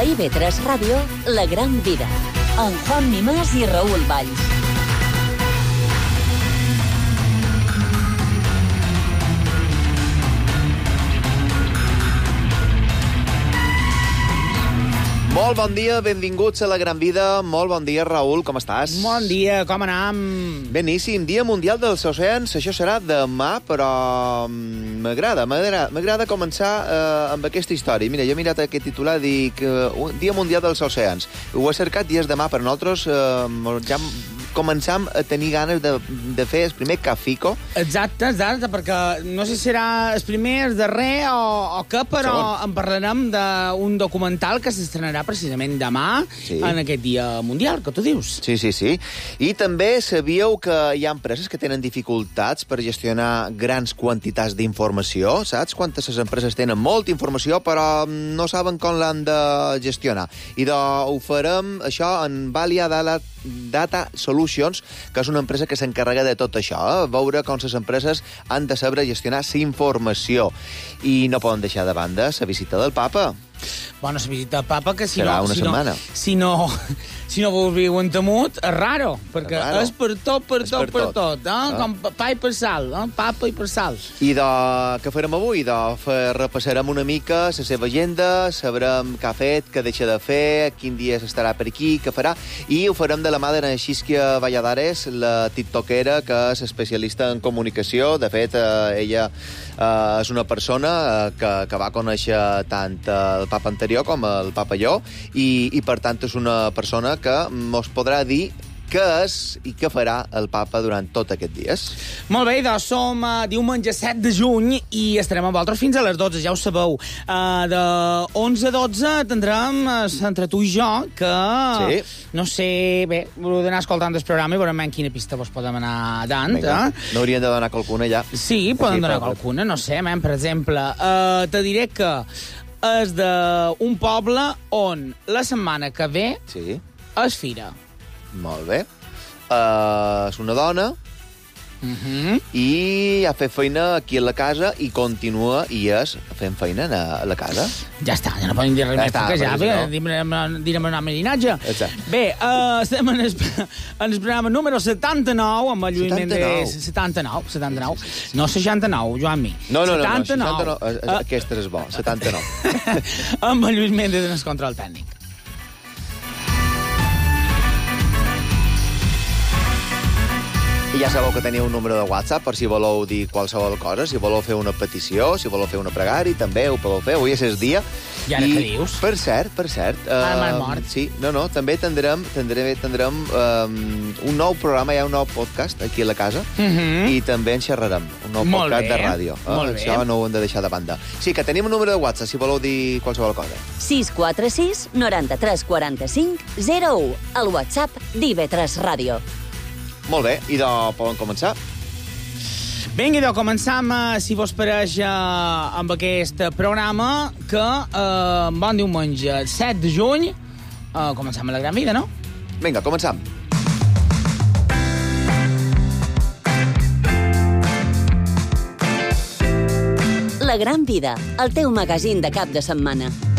A IB3 Ràdio, La Gran Vida, amb Juan Mimás i Raül Valls. Molt bon dia, benvinguts a La Gran Vida. Molt bon dia, Raül, com estàs? Bon dia, com anam? Beníssim, Dia Mundial dels Oceans. Això serà demà, però m'agrada començar amb aquesta història. Mira, jo he mirat aquest titular i dic Dia Mundial dels Oceans. Ho he cercat i és demà, però nosaltres ja començam a tenir ganes de fer el primer cafico. Exacte, perquè no sé si serà el primer, el darrer o què, però en parlarem d'un documental que s'estrenarà precisament demà en aquest Dia Mundial, que tu dius. Sí. I també sabíeu que hi ha empreses que tenen dificultats per gestionar grans quantitats d'informació, saps? Quantes empreses tenen molta informació però no saben com l'han de gestionar. I ho farem, això, en Valia Data Solutions, que és una empresa que s'encarrega de tot això, veure com les empreses han de saber gestionar la informació. I no poden deixar de banda la visita del papa. Bueno, la visita del papa, que serà una setmana. Si no vos viuen temut, és raro, perquè és per tot. Com pa i per sal, papa i per sal. I què farem avui? Repassarem una mica la seva agenda, sabrem què ha fet, què deixa de fer, quin dia estarà per aquí, què farà, i ho farem de la mà de Xisquia Valladares, la tiktokera, que és especialista en comunicació. De fet, ella és una persona que va conèixer tant el papa anterior com el papa Jo, i per tant és una persona que mos podrà dir què és i què farà el papa durant tot aquests dies. Molt bé, doncs som diumenge 7 de juny i estarem amb vosaltres fins a les 12, ja ho sabeu. De 11 a 12 tindrem entre tu i jo, que no sé, bé, heu d'anar escoltant el programa i veurem en quina pista vos podem anar dant. N'hauríem de donar qualcuna ja. Sí, podem donar qualcuna, no sé, per exemple. Te diré que és d'un poble on la setmana que ve és fira. Molt bé. És una dona i ha fet feina aquí a la casa i continua i és fent feina a la casa. Ja està, ja no podem dir res més, perquè ja direm una meninatge. Bé, estem en el programa número 79 amb el lluïment de 79. No 69, Joan-Mi. No, 79. Aquest és bo, 79. Amb el lluïment de descontrol tècnic. I ja sabeu que teniu un número de WhatsApp per si voleu dir qualsevol cosa, si voleu fer una petició, si voleu fer una pregària, també ho podeu fer. Avui és el dia. I ara què dius? Per cert. Ara m'han mort. Sí, també tindrem un nou programa, hi ha un nou podcast aquí a la casa, i també en xerrarem. Un nou podcast de ràdio. Això no ho hem de deixar de banda. Sí, que tenim un número de WhatsApp, si voleu dir qualsevol cosa. 646 93 45 01, el WhatsApp d'IB3 Ràdio. Molt bé, i podem començar? Vinga, començam, si vos pareix, amb aquest programa, que bon diumenge, 7 de juny, començam a La Gran Vida, no? Vinga, començam. La Gran Vida, el teu magazín de cap de setmana.